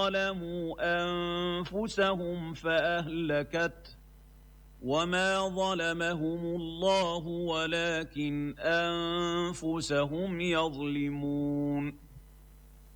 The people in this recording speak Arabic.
ظلموا أنفسهم فأهلكته وما ظلمهم الله ولكن أنفسهم يظلمون